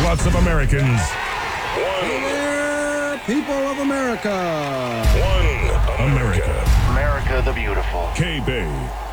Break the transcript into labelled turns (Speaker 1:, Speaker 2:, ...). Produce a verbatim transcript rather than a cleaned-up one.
Speaker 1: robots of Americans.
Speaker 2: Hey there, people of America.
Speaker 1: One America.
Speaker 3: America the Beautiful.
Speaker 1: K-Bay.